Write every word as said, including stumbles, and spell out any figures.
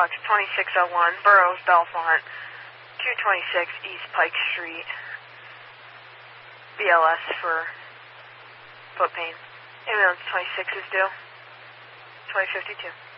Fox twenty-six oh one, Burroughs, Bellefonte, two twenty-six East Pike Street, B L S for foot pain. Ambulance twenty-six is due, twenty fifty-two.